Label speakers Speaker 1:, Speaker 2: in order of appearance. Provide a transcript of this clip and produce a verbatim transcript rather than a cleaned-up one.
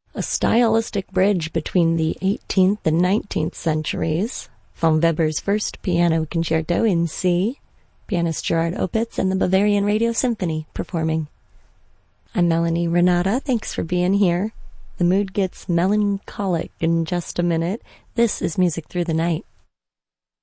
Speaker 1: A stylistic bridge between the eighteenth and nineteenth centuries, von Weber's first piano concerto in C, pianist Gerard Opitz and the Bavarian Radio Symphony performing. I'm Melanie Renata, thanks for being here. The mood gets melancholic in just a minute. This is Music Through the Night.